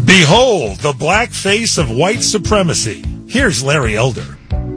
Behold the black face of white supremacy. Here's Larry Elder.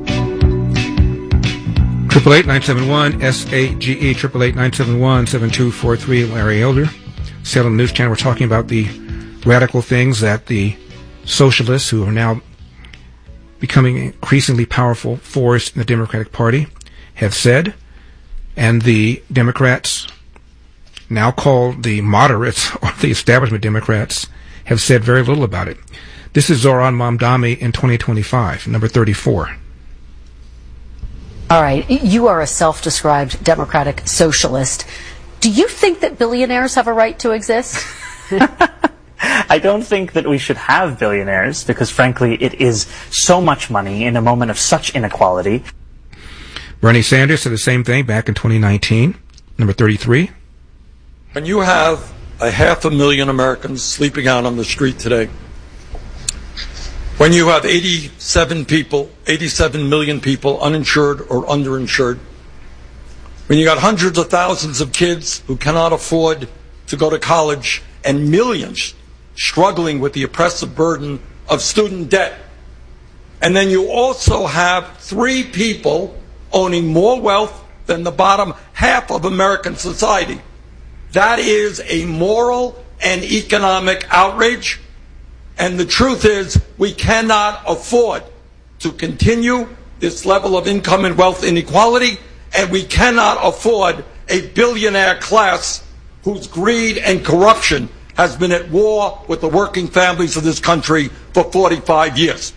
888-971-SAGE, 888-971-7243, Larry Elder. Salem News Channel, we're talking about the radical things that the socialists, who are now becoming increasingly powerful force in the Democratic Party, have said, and the Democrats, now called the moderates, or the establishment Democrats, have said very little about it. This is Zohran Mamdani in 2025, number 34. All right. You are a self-described democratic socialist. Do you think that billionaires have a right to exist? I don't think that we should have billionaires because, frankly, it is so much money in a moment of such inequality. Bernie Sanders said the same thing back in 2019, number 33. When you have 500,000 Americans sleeping out on the street today, when you have 87 million people uninsured or underinsured, when you got hundreds of thousands of kids who cannot afford to go to college and millions struggling with the oppressive burden of student debt, and then you also have 3 people owning more wealth than the bottom half of American society, that is a moral and economic outrage. And the truth is, we cannot afford to continue this level of income and wealth inequality, and we cannot afford a billionaire class whose greed and corruption has been at war with the working families of this country for 45 years.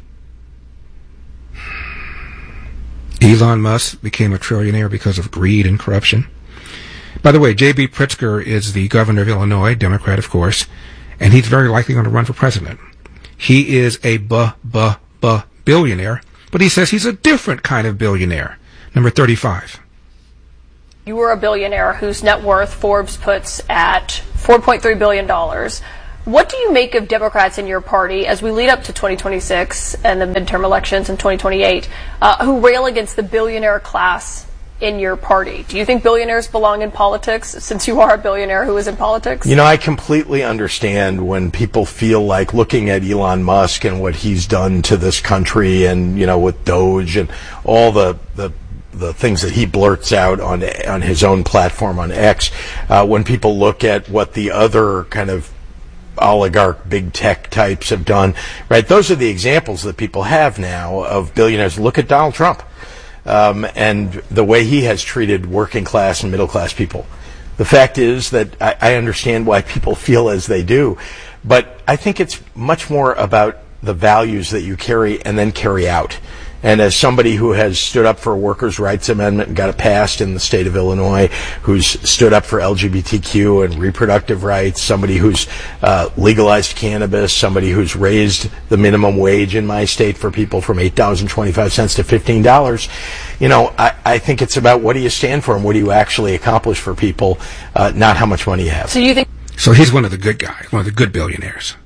Elon Musk became a trillionaire because of greed and corruption. By the way, J.B. Pritzker is the governor of Illinois, Democrat, of course, and he's very likely going to run for president. He is a billionaire, but he says he's a different kind of billionaire. Number 35. You were a billionaire whose net worth Forbes puts at $4.3 billion. What do you make of Democrats in your party as we lead up to 2026 and the midterm elections in 2028 who rail against the billionaire class in your party? Do you think billionaires belong in politics, since you are a billionaire who is in politics? You know, I completely understand when people feel like looking at Elon Musk and what he's done to this country, and, you know, with Doge and all the things that he blurts out on his own platform on X, when people look at what the other kind of oligarch big tech types have done, right? Those are the examples that people have now of billionaires. Look at Donald Trump. And the way he has treated working class and middle class people. The fact is that I understand why people feel as they do, but I think it's much more about the values that you carry and then carry out. And as somebody who has stood up for a workers' rights amendment and got it passed in the state of Illinois, who's stood up for LGBTQ and reproductive rights, somebody who's legalized cannabis, somebody who's raised the minimum wage in my state for people from $8.25 to $15, you know, I think it's about what do you stand for and what do you actually accomplish for people, not how much money you have. So you think? So he's one of the good guys, one of the good billionaires.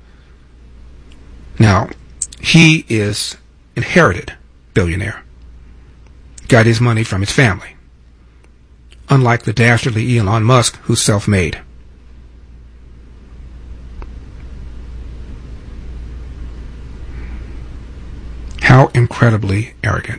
Now, he is inherited billionaire. Got his money from his family. Unlike the dastardly Elon Musk, who's self-made. How incredibly arrogant.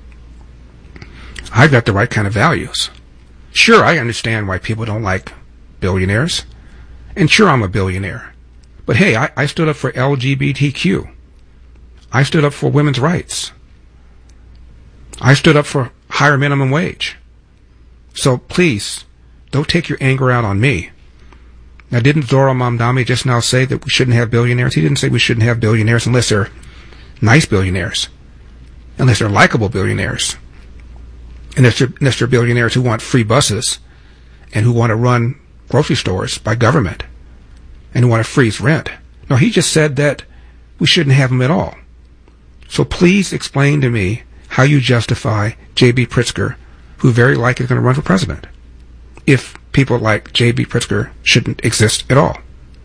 I've got the right kind of values. Sure, I understand why people don't like billionaires. And sure, I'm a billionaire. But hey, I stood up for LGBTQ. I stood up for women's rights. I stood up for higher minimum wage. So please, don't take your anger out on me. Now, didn't Zohran Mamdani just now say that we shouldn't have billionaires? He didn't say we shouldn't have billionaires unless they're nice billionaires, unless they're likable billionaires, unless they're billionaires who want free buses and who want to run grocery stores by government and who want to freeze rent. No, he just said that we shouldn't have them at all. So please explain to me how you justify J.B. Pritzker, who very likely is going to run for president, if people like J.B. Pritzker shouldn't exist at all.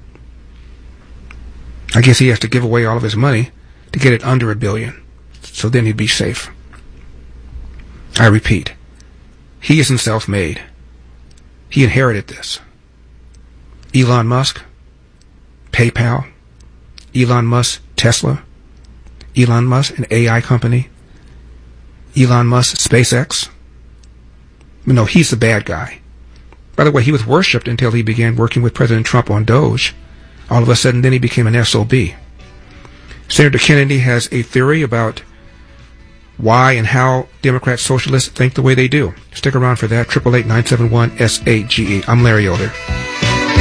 I guess he has to give away all of his money to get it under $1 billion, so then he'd be safe. I repeat, he isn't self-made. He inherited this. Elon Musk, PayPal, Elon Musk, Tesla, Elon Musk, an AI company, Elon Musk, SpaceX. No, he's the bad guy. By the way, he was worshipped until he began working with President Trump on Doge. All of a sudden, then he became an SOB. Senator Kennedy has a theory about why and how Democrat socialists think the way they do. Stick around for that. 888-971-SAGE. I'm Larry Elder.